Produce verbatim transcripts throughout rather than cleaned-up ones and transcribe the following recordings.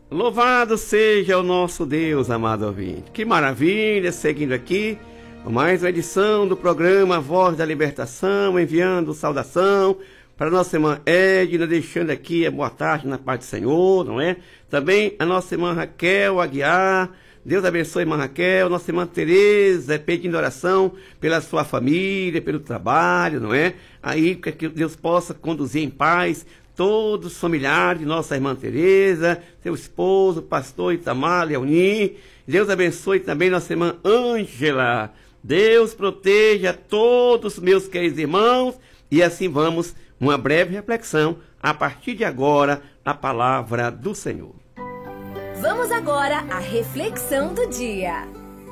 Louvado seja o nosso Deus, amado ouvinte. Que maravilha, seguindo aqui mais uma edição do programa Voz da Libertação, enviando saudação para a nossa irmã Edna, deixando aqui a boa tarde na paz do Senhor, não é? Também a nossa irmã Raquel Aguiar, Deus abençoe a irmã Raquel, nossa irmã Tereza, pedindo oração pela sua família, pelo trabalho, não é? Aí que Deus possa conduzir em paz todos os familiares de nossa irmã Tereza, seu esposo, pastor Itamar Leoni. Deus abençoe também nossa irmã Ângela. Deus proteja todos os meus queridos irmãos. E assim vamos, uma breve reflexão, a partir de agora, a palavra do Senhor. Vamos agora à reflexão do dia.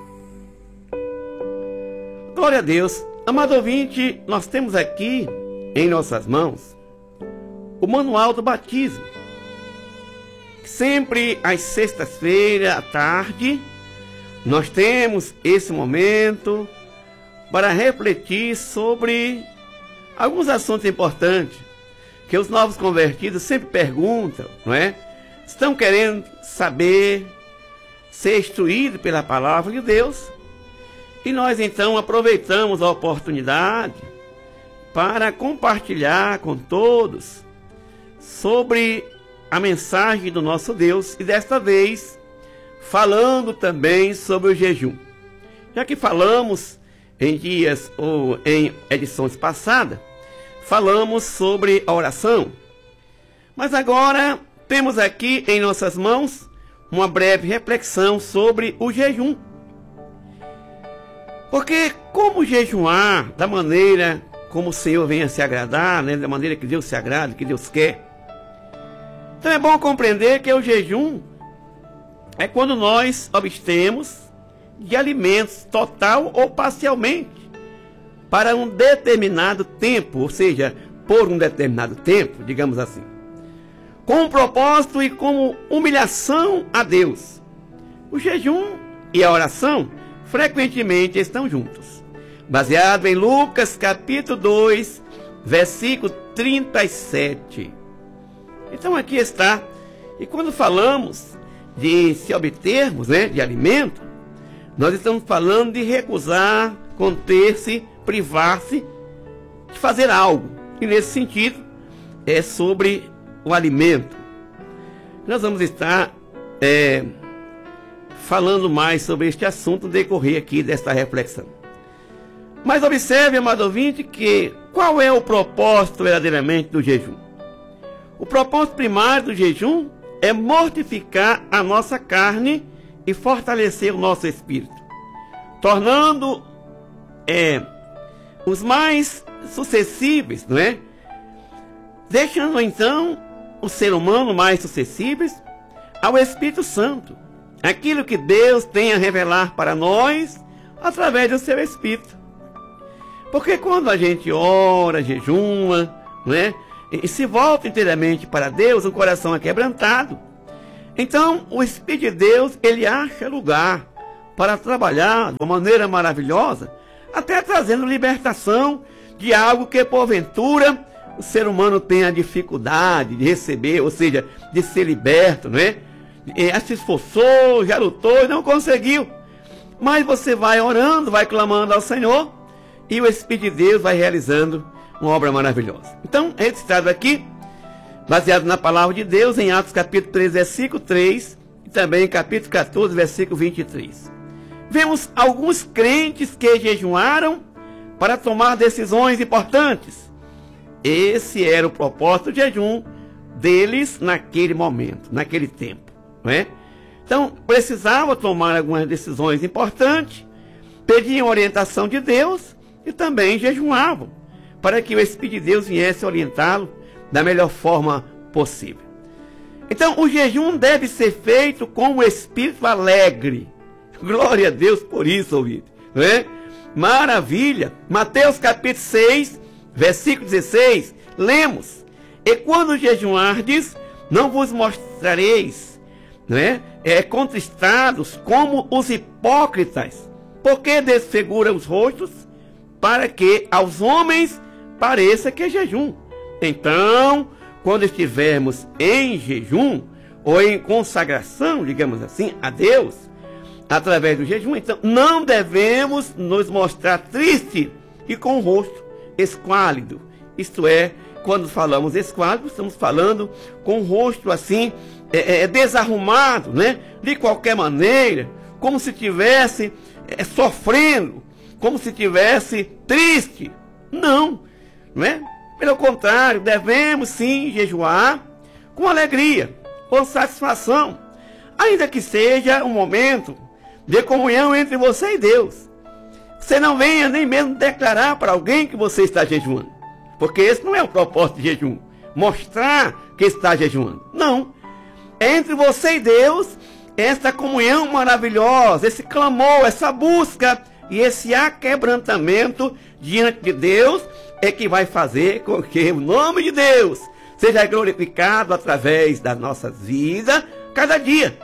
Glória a Deus. Amado ouvinte, nós temos aqui em nossas mãos o manual do batismo. Sempre às sextas-feiras à tarde, nós temos esse momento para refletir sobre alguns assuntos importantes que os novos convertidos sempre perguntam, não é? Estão querendo saber, ser instruídos pela palavra de Deus. E nós então aproveitamos a oportunidade para compartilhar com todos sobre a mensagem do nosso Deus, e desta vez falando também sobre o jejum. Já que falamos em dias ou em edições passadas, falamos sobre a oração. Mas agora temos aqui em nossas mãos uma breve reflexão sobre o jejum. Porque como jejuar da maneira como o Senhor venha se agradar, né? Da maneira que Deus se agrada, que Deus quer. Então é bom compreender que o jejum é quando nós abstemos de alimentos total ou parcialmente para um determinado tempo, ou seja, por um determinado tempo, digamos assim, com um propósito e como humilhação a Deus. O jejum e a oração frequentemente estão juntos. Baseado em Lucas capítulo dois, versículo trinta e sete. Então aqui está. E quando falamos de se obtermos, né, de alimento, nós estamos falando de recusar, conter-se, privar-se de fazer algo. E nesse sentido é sobre o alimento. Nós vamos estar é, falando mais sobre este assunto no decorrer aqui desta reflexão. Mas observe, amado ouvinte, que qual é o propósito verdadeiramente do jejum? O propósito primário do jejum é mortificar a nossa carne e fortalecer o nosso espírito, tornando é, os mais suscetíveis, não é? Deixando então o ser humano mais suscetíveis ao Espírito Santo, aquilo que Deus tem a revelar para nós através do seu Espírito. Porque quando a gente ora, jejuma, não é? E se volta inteiramente para Deus, o coração é quebrantado. Então, o Espírito de Deus, ele acha lugar para trabalhar de uma maneira maravilhosa, até trazendo libertação de algo que, porventura, o ser humano tem a dificuldade de receber, ou seja, de ser liberto, não é? E se esforçou, já lutou e não conseguiu. Mas você vai orando, vai clamando ao Senhor, e o Espírito de Deus vai realizando uma obra maravilhosa. Então, registrado aqui, baseado na palavra de Deus, em Atos capítulo três, versículo três, e também em capítulo quatorze, versículo vinte e três. Vemos alguns crentes que jejuaram para tomar decisões importantes. Esse era o propósito do jejum deles naquele momento, naquele tempo, não é? Então, precisavam tomar algumas decisões importantes, pediam orientação de Deus e também jejuavam, para que o Espírito de Deus viesse orientá-lo da melhor forma possível. Então, o jejum deve ser feito com o espírito alegre. Glória a Deus por isso, ouvinte, não é? Maravilha! Mateus capítulo seis, versículo dezesseis, lemos: E quando jejuardes, não vos mostrareis, não é? É, contristados como os hipócritas, porque desfigura os rostos, para que aos homens pareça que é jejum. Então, quando estivermos em jejum, ou em consagração, digamos assim, a Deus, através do jejum, então não devemos nos mostrar triste e com o rosto esquálido. Isto é, quando falamos esquálido, estamos falando com o rosto assim, é, é, desarrumado, né? De qualquer maneira, como se estivesse é, sofrendo, como se estivesse triste. Não, não é? Pelo contrário, devemos sim jejuar com alegria, com satisfação, ainda que seja um momento de comunhão entre você e Deus. Você não venha nem mesmo declarar para alguém que você está jejuando, porque esse não é o propósito de jejum, mostrar que está jejuando. Não, é entre você e Deus, essa comunhão maravilhosa, esse clamor, essa busca e esse aquebrantamento diante de Deus é que vai fazer com que o nome de Deus seja glorificado através das nossas vidas cada dia.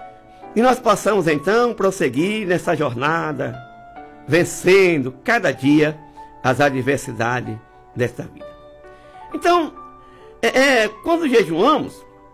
E nós possamos então prosseguir nessa jornada, vencendo cada dia as adversidades desta vida. Então, é, é, quando jejuamos,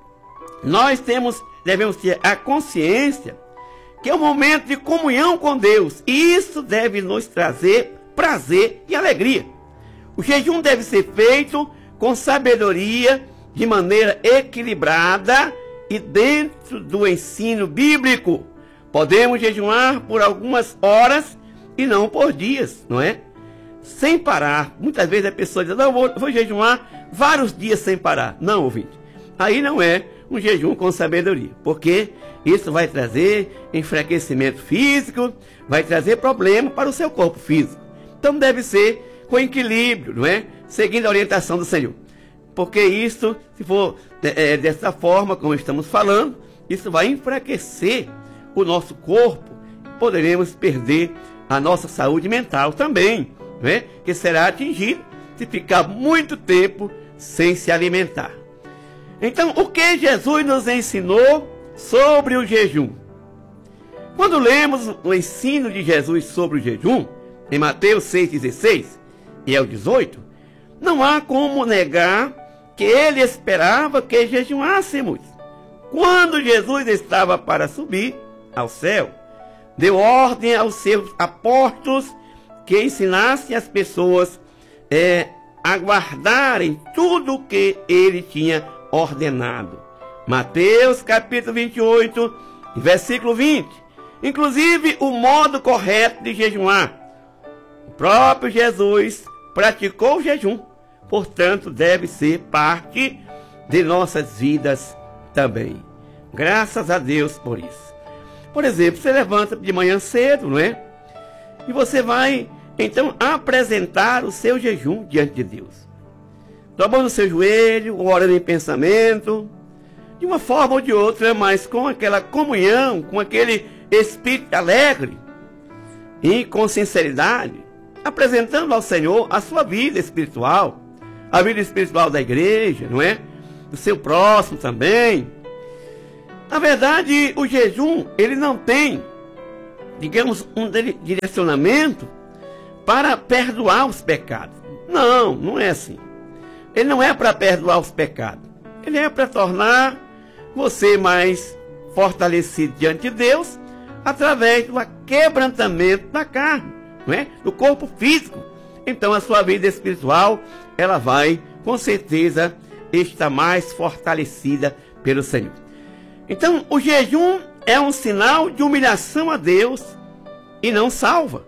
nós temos, devemos ter a consciência que é um momento de comunhão com Deus. E isso deve nos trazer prazer e alegria. O jejum deve ser feito com sabedoria, de maneira equilibrada e dentro do ensino bíblico. Podemos jejuar por algumas horas e não por dias, não é? Sem parar. Muitas vezes a pessoa diz, não, eu vou, vou jejuar vários dias sem parar. Não, ouvinte. Aí não é um jejum com sabedoria, porque isso vai trazer enfraquecimento físico, vai trazer problema para o seu corpo físico. Então deve ser com equilíbrio, não é? Seguindo a orientação do Senhor. Porque isso, se for é, dessa forma, como estamos falando, isso vai enfraquecer o nosso corpo. Poderemos perder a nossa saúde mental também, não é? Que será atingida se ficar muito tempo sem se alimentar. Então, o que Jesus nos ensinou sobre o jejum? Quando lemos o ensino de Jesus sobre o jejum, em Mateus seis, dezesseis e ao dezoito, não há como negar que ele esperava que jejuássemos. Quando Jesus estava para subir ao céu, deu ordem aos seus apóstolos que ensinassem as pessoas é, a guardarem tudo o que ele tinha ordenado. Mateus capítulo vinte e oito, versículo vinte. Inclusive o modo correto de jejuar. O próprio Jesus praticou o jejum, portanto deve ser parte de nossas vidas também. Graças a Deus por isso. Por exemplo, você levanta de manhã cedo, não é? E você vai então apresentar o seu jejum diante de Deus. Dobrando o seu joelho, orando em pensamento, de uma forma ou de outra, mas com aquela comunhão, com aquele espírito alegre e com sinceridade, apresentando ao Senhor a sua vida espiritual, a vida espiritual da igreja, não é? Do seu próximo também. Na verdade, o jejum, ele não tem, digamos, um direcionamento para perdoar os pecados. Não, não é assim. Ele não é para perdoar os pecados. Ele é para tornar você mais fortalecido diante de Deus através do quebrantamento da carne, não é? Do corpo físico. Então a sua vida espiritual, ela vai, com certeza, estar mais fortalecida pelo Senhor. Então o jejum é um sinal de humilhação a Deus e não salva.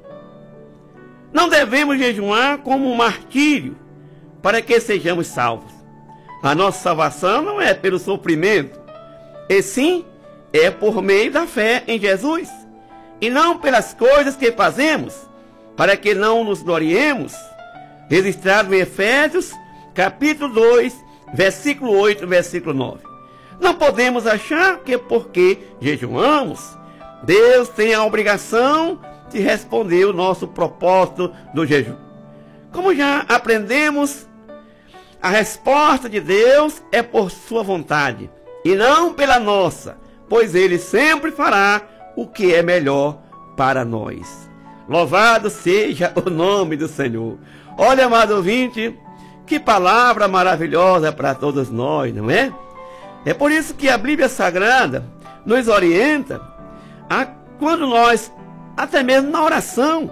Não devemos jejuar como um martírio para que sejamos salvos. A nossa salvação não é pelo sofrimento, e sim é por meio da fé em Jesus, e não pelas coisas que fazemos, para que não nos gloriemos. Registrado em Efésios, capítulo dois, versículo oito, versículo nove. Não podemos achar que porque jejuamos, Deus tem a obrigação de responder o nosso propósito do jejum. Como já aprendemos, a resposta de Deus é por sua vontade, e não pela nossa, pois Ele sempre fará o que é melhor para nós. Louvado seja o nome do Senhor. Olha, amado ouvinte, que palavra maravilhosa para todos nós, não é? É por isso que a Bíblia Sagrada nos orienta a quando nós, até mesmo na oração,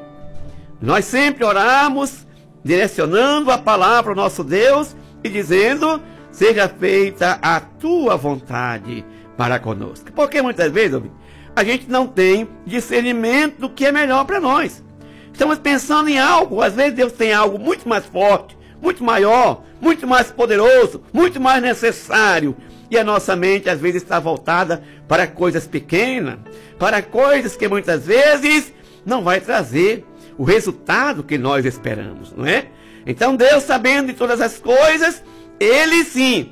nós sempre oramos direcionando a palavra ao nosso Deus e dizendo: seja feita a tua vontade para conosco. Porque muitas vezes a gente não tem discernimento do que é melhor para nós. Estamos pensando em algo, às vezes Deus tem algo muito mais forte, muito maior, muito mais poderoso, muito mais necessário. E a nossa mente às vezes está voltada para coisas pequenas, para coisas que muitas vezes não vai trazer o resultado que nós esperamos, não é? Então Deus, sabendo de todas as coisas, Ele sim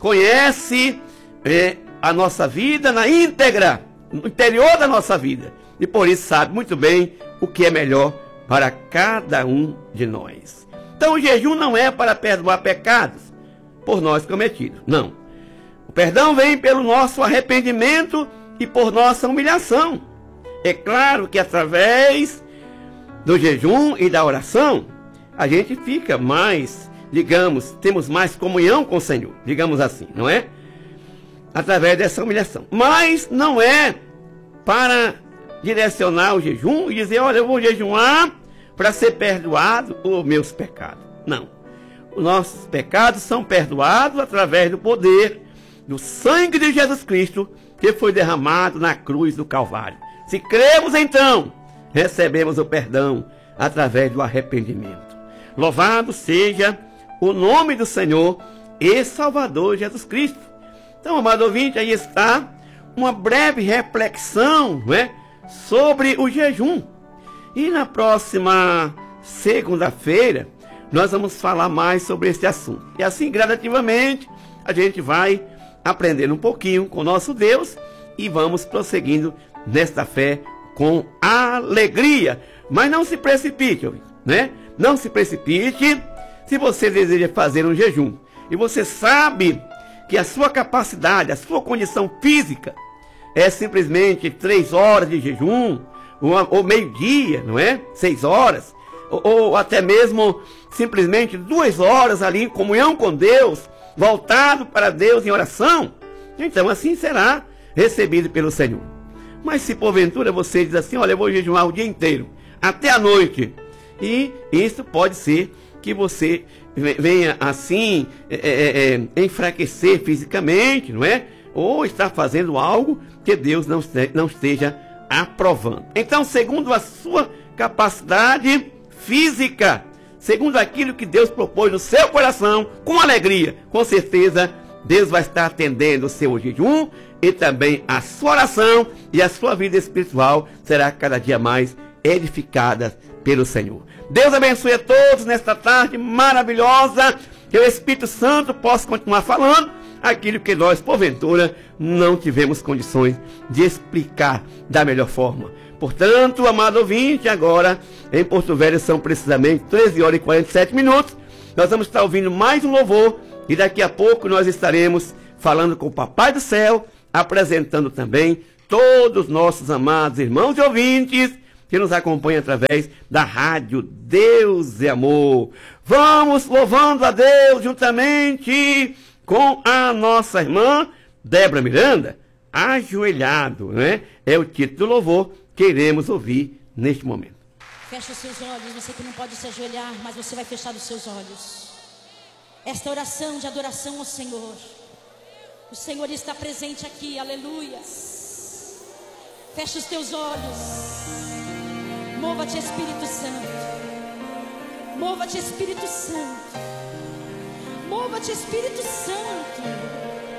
conhece é, a nossa vida na íntegra, no interior da nossa vida. E por isso sabe muito bem o que é melhor para cada um de nós. Então o jejum não é para perdoar pecados por nós cometidos, não. O perdão vem pelo nosso arrependimento e por nossa humilhação. É claro que através do jejum e da oração, a gente fica mais, digamos, temos mais comunhão com o Senhor, digamos assim, não é? Através dessa humilhação. Mas não é para direcionar o jejum e dizer: olha, eu vou jejuar para ser perdoado os meus pecados. Não. Os nossos pecados são perdoados através do poder do sangue de Jesus Cristo, que foi derramado na cruz do Calvário. Se cremos, então, recebemos o perdão através do arrependimento. Louvado seja o nome do Senhor e Salvador Jesus Cristo. Então, amado ouvinte, aí está uma breve reflexão, não é, sobre o jejum. E na próxima segunda-feira, nós vamos falar mais sobre esse assunto. E assim, gradativamente, a gente vai aprendendo um pouquinho com o nosso Deus e vamos prosseguindo nesta fé com alegria. Mas não se precipite, né? Não se precipite se você deseja fazer um jejum e você sabe que a sua capacidade, a sua condição física é simplesmente três horas de jejum, ou, ou meio-dia, não é? Seis horas, ou, ou até mesmo simplesmente duas horas ali em comunhão com Deus, voltado para Deus em oração, então assim será recebido pelo Senhor. Mas se porventura você diz assim: olha, eu vou jejuar o dia inteiro, até a noite, e isso pode ser que você venha assim é, é, é, enfraquecer fisicamente, não é? Ou estar fazendo algo que Deus não, não esteja aprovando. Então, segundo a sua capacidade física, segundo aquilo que Deus propôs no seu coração, com alegria, com certeza Deus vai estar atendendo o seu jejum e também a sua oração, e a sua vida espiritual será cada dia mais edificada pelo Senhor. Deus abençoe a todos nesta tarde maravilhosa, que o Espírito Santo possa continuar falando aquilo que nós, porventura, não tivemos condições de explicar da melhor forma. Portanto, amado ouvinte, agora em Porto Velho são precisamente treze horas e quarenta e sete minutos. Nós vamos estar ouvindo mais um louvor e daqui a pouco nós estaremos falando com o Papai do Céu, apresentando também todos os nossos amados irmãos e ouvintes que nos acompanham através da rádio Deus e Amor. Vamos louvando a Deus juntamente com a nossa irmã Débora Miranda, Ajoelhado, né? É o título do louvor que iremos ouvir neste momento. Feche os seus olhos, você que não pode se ajoelhar, mas você vai fechar os seus olhos. Esta oração de adoração ao Senhor, o Senhor está presente aqui, aleluias. Feche os teus olhos. Mova-te, Espírito Santo. Mova-te, Espírito Santo. Mova-te, Espírito Santo.